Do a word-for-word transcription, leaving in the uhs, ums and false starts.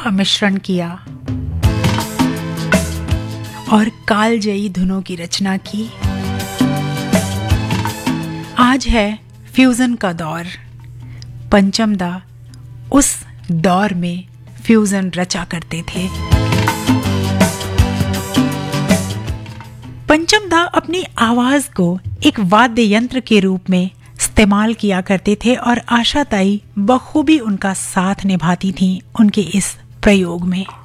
का मिश्रण किया और कालजयी धुनों की रचना की। आज है फ्यूजन का दौर। पंचम दा उस दौर में फ्यूजन रचा करते थे। पंचम दा अपनी आवाज को एक वाद्य यंत्र के रूप में इस्तेमाल किया करते थे और आशा ताई बखूबी उनका साथ निभाती थीं उनके इस प्रयोग में।